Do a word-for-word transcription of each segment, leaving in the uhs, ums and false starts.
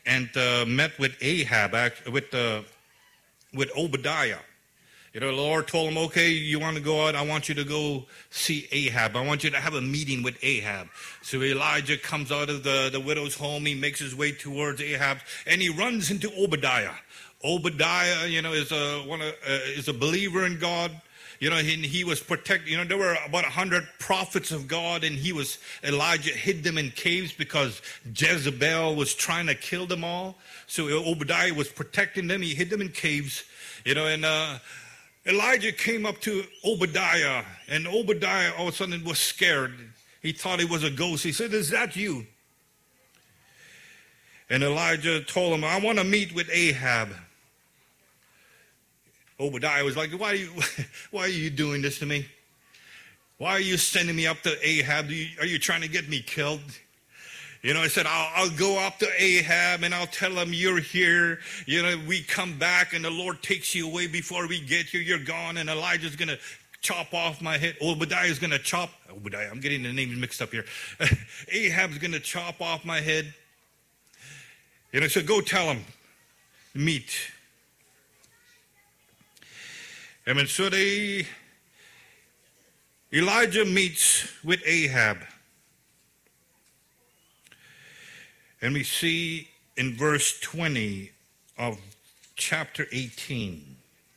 and uh, met with Ahab, with uh, with Obadiah. You know, the Lord told him, okay, you want to go out? I want you to go see Ahab. I want you to have a meeting with Ahab. So Elijah comes out of the, the widow's home. He makes his way towards Ahab, and he runs into Obadiah. Obadiah, you know, is a one of, uh, is a believer in God. You know, he, he was protected. You know, there were about a hundred prophets of God, and he was, Elijah hid them in caves because Jezebel was trying to kill them all. So Obadiah was protecting them. He hid them in caves, you know, and uh, Elijah came up to Obadiah, and Obadiah all of a sudden was scared. He thought he was a ghost. He said, is that you? And Elijah told him, I want to meet with Ahab. Obadiah was like, why are you, why are you doing this to me? Why are you sending me up to Ahab? Are you, are you trying to get me killed? You know, I said, I'll, I'll go up to Ahab and I'll tell him you're here. You know, we come back and the Lord takes you away before we get you. You're gone, and Elijah's going to chop off my head. Obadiah's going to chop. Obadiah, I'm getting the names mixed up here. Ahab's going to chop off my head. You know, so go tell him. Meet. I mean, so they, Elijah meets with Ahab. And we see in verse twenty of chapter eighteen.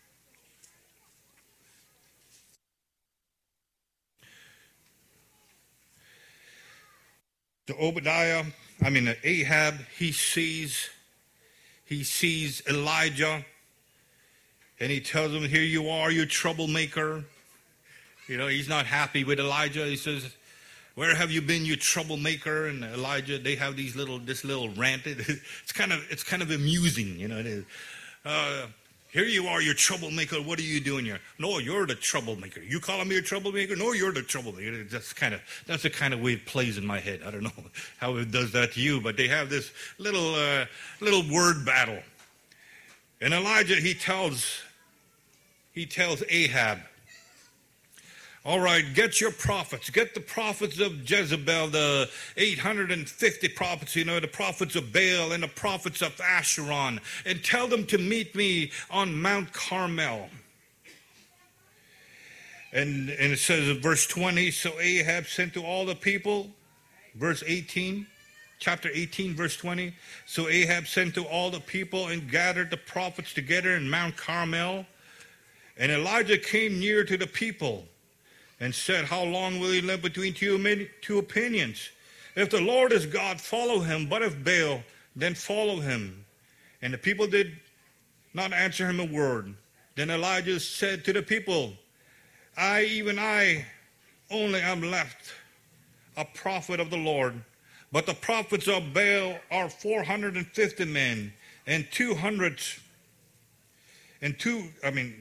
So Obadiah, I mean Ahab, he sees, he sees Elijah, and he tells him, here you are, you troublemaker. You know, he's not happy with Elijah. He says, where have you been, you troublemaker? And Elijah, they have these little, this little rant. It's kind of, it's kind of amusing, you know. It is. Uh, here you are, you troublemaker. What are you doing here? No, you're the troublemaker. You calling me a troublemaker? No, you're the troublemaker. That's kind of, that's the kind of way it plays in my head. I don't know how it does that to you, but they have this little, uh, little word battle. And Elijah, he tells, he tells Ahab, all right, get your prophets. Get the prophets of Jezebel, the eight hundred fifty prophets, you know, the prophets of Baal and the prophets of Asheron, and tell them to meet me on Mount Carmel. And, and it says in verse twenty, so Ahab sent to all the people, verse eighteen, chapter eighteen, verse twenty. So Ahab sent to all the people and gathered the prophets together in Mount Carmel. And Elijah came near to the people and said, how long will he live between two, two opinions? If the Lord is God, follow him. But if Baal, then follow him. And the people did not answer him a word. Then Elijah said to the people, I, even I, only am left a prophet of the Lord. But the prophets of Baal are four hundred fifty men, and two hundred, and two, I mean,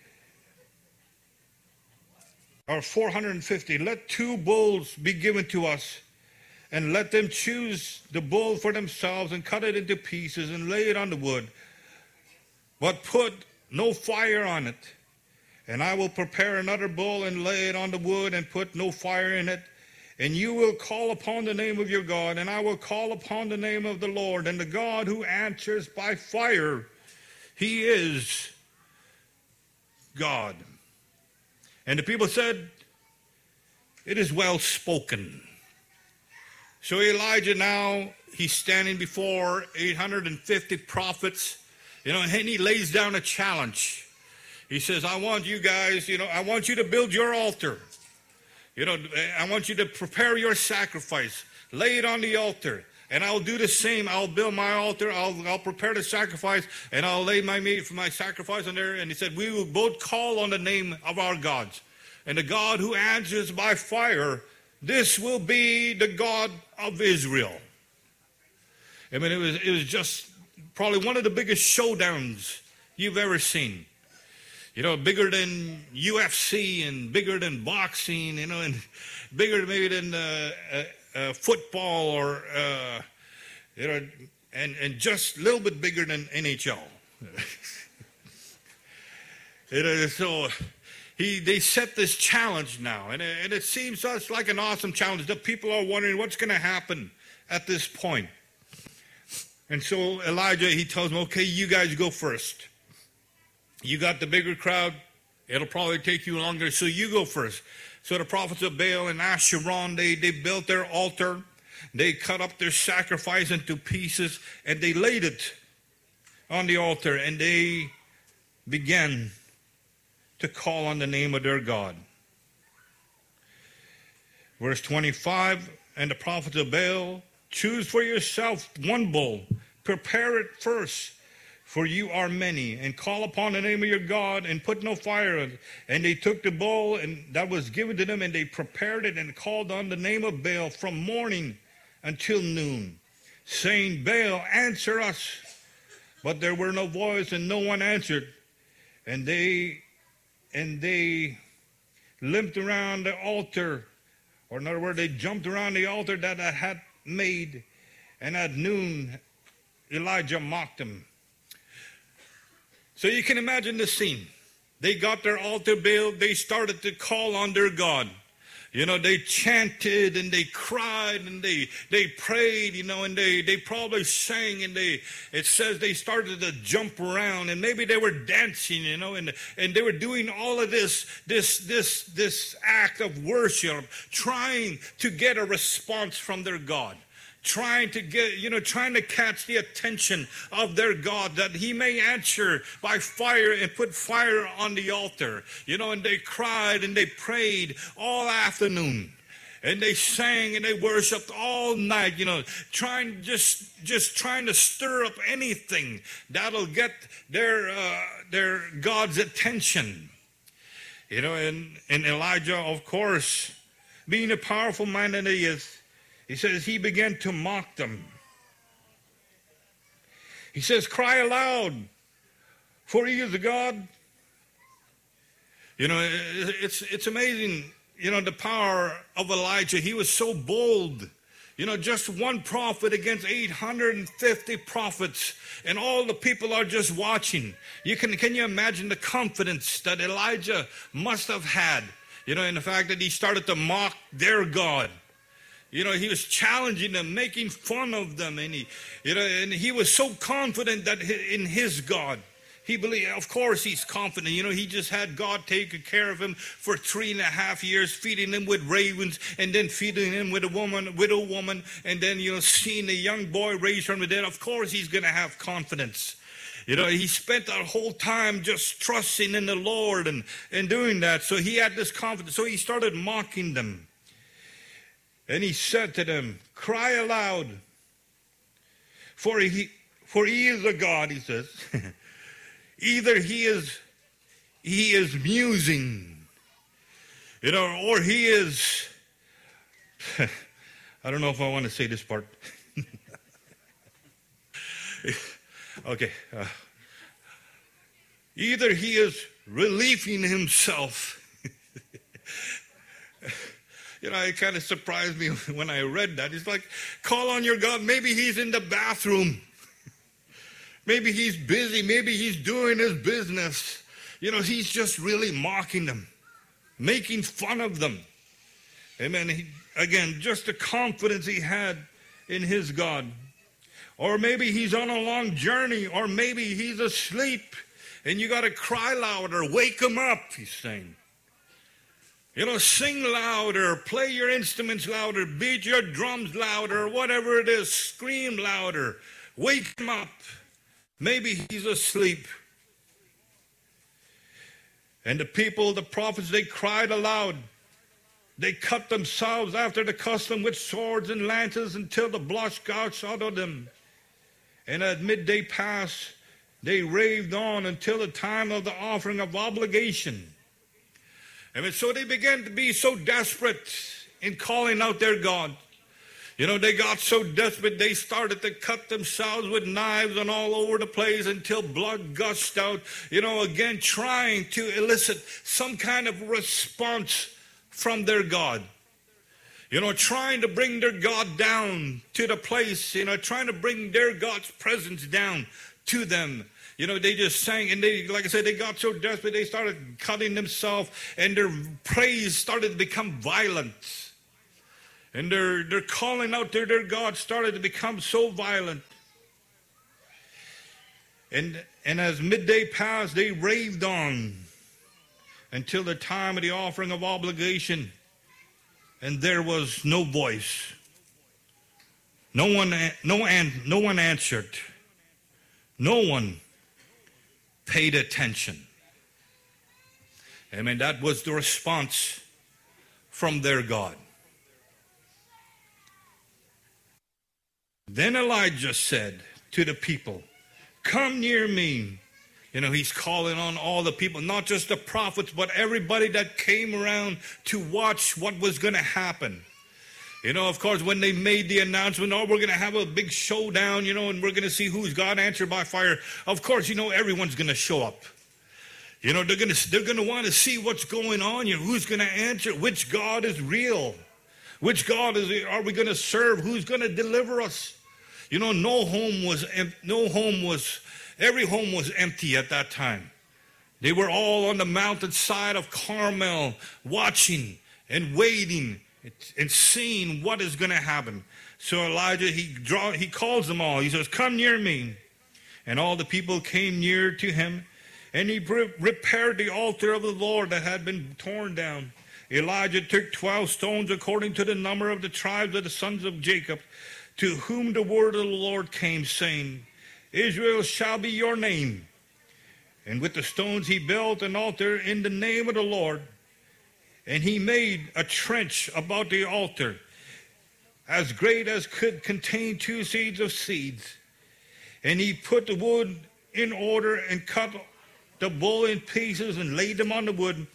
are four hundred fifty. Let two bulls be given to us, and let them choose the bull for themselves and cut it into pieces and lay it on the wood. But put no fire on it. And I will prepare another bull and lay it on the wood and put no fire in it. And you will call upon the name of your God, and I will call upon the name of the Lord. And the God who answers by fire, he is God. And the people said, it is well spoken. So Elijah now, he's standing before eight hundred fifty prophets, you know, and he lays down a challenge. He says, I want you guys, you know, I want you to build your altar. You know, I want you to prepare your sacrifice. Lay it on the altar. And I'll do the same. I'll build my altar. I'll, I'll prepare the sacrifice. And I'll lay my meat for my sacrifice on there. And he said, we will both call on the name of our gods. And the God who answers by fire, this will be the God of Israel. I mean, it was, it was just probably one of the biggest showdowns you've ever seen. You know, bigger than U F C and bigger than boxing, you know, and bigger maybe than uh, uh, uh, football or, uh, you know, and, and just a little bit bigger than N H L. You know, so he they set this challenge now, and it, and it seems us like an awesome challenge that people are wondering what's going to happen at this point. And so Elijah, he tells them, okay, you guys go first. You got the bigger crowd. It'll probably take you longer, so you go first. So the prophets of Baal and Asheron, they, they built their altar. They cut up their sacrifice into pieces, and they laid it on the altar, and they began to call on the name of their God. Verse twenty-five, and the prophets of Baal, choose for yourself one bull, prepare it first, for you are many, and call upon the name of your God, and put no fire in it. And they took the bull and that was given to them, and they prepared it and called on the name of Baal from morning until noon, saying, Baal, answer us. But there were no voice, and no one answered. And they and they limped around the altar, or in other words, they jumped around the altar that I had made. And at noon, Elijah mocked them. So you can imagine the scene. They got their altar built. They started to call on their God. You know, they chanted and they cried and they they prayed, you know, and they, they probably sang, and they it says they started to jump around, and maybe they were dancing, you know, and and they were doing all of this this this this act of worship, trying to get a response from their God. Trying to get, you know, trying to catch the attention of their God, that he may answer by fire and put fire on the altar. You know, and they cried and they prayed all afternoon. And they sang and they worshiped all night, you know, trying just just trying to stir up anything that'll get their uh, their God's attention. You know, and, and Elijah, of course, being a powerful man that he is, he says he began to mock them. He says, cry aloud, for he is a God. You know, it's it's amazing, you know, the power of Elijah. He was so bold. You know, just one prophet against eight hundred fifty prophets, and all the people are just watching. You can, can you imagine the confidence that Elijah must have had, you know, in the fact that he started to mock their God. You know, he was challenging them, making fun of them, and he, you know, and he was so confident that in his God, he believed. Of course, he's confident. You know, he just had God taking care of him for three and a half years, feeding him with ravens, and then feeding him with a woman, widow woman, and then you know, seeing a young boy raised from the dead. Of course, he's going to have confidence. You know, he spent that whole time just trusting in the Lord and and doing that. So he had this confidence. So he started mocking them. And he said to them, cry aloud, for he, for he is a God, he says. Either he is, he is musing, you know, or he is, I don't know if I want to say this part. Okay. Uh, either he is relieving himself. You know, it kind of surprised me when I read that. It's like, call on your God. Maybe he's in the bathroom. Maybe he's busy. Maybe he's doing his business. You know, he's just really mocking them, making fun of them. Amen. He, again, just the confidence he had in his God. Or maybe he's on a long journey, or maybe he's asleep, and you got to cry louder. Wake him up, he's saying. You know, sing louder, play your instruments louder, beat your drums louder, whatever it is, scream louder. Wake him up. Maybe he's asleep. And the people, the prophets, they cried aloud. They cut themselves after the custom with swords and lances until the blood gushed out of them. And at midday pass, they raved on until the time of the offering of obligation. And so they began to be so desperate in calling out their God. You know, they got so desperate, they started to cut themselves with knives and all over the place until blood gushed out. You know, again, trying to elicit some kind of response from their God. You know, trying to bring their God down to the place, you know, trying to bring their God's presence down to them. You know, they just sang, and they, like I said, they got so desperate, they started cutting themselves, and their praise started to become violent. And their, their calling out to their God started to become so violent. And, and as midday passed, they raved on until the time of the offering of obligation, and there was no voice. No one, no, no one answered. No one paid attention. I mean, that was the response from their God. Then Elijah said to the people, "Come near me." You know, he's calling on all the people, not just the prophets, but everybody that came around to watch what was going to happen. You know, of course, when they made the announcement, oh, we're going to have a big showdown, you know, and we're going to see who's God answered by fire. Of course, you know, everyone's going to show up. You know, they're going to they're going to want to see what's going on here. Who's going to answer? Which God is real? Which God is are we going to serve? Who's going to deliver us? You know, no home was no home was every home was empty at that time. They were all on the mountainside of Carmel, watching and waiting and seeing what is going to happen. So Elijah, he draw he calls them all. He says, "Come near me." And all the people came near to him. And he repaired the altar of the Lord that had been torn down. Elijah took twelve stones according to the number of the tribes of the sons of Jacob, to whom the word of the Lord came, saying, "Israel shall be your name." And with the stones he built an altar in the name of the Lord. And he made a trench about the altar, as great as could contain two seeds of seeds. And he put the wood in order and cut the bull in pieces and laid them on the wood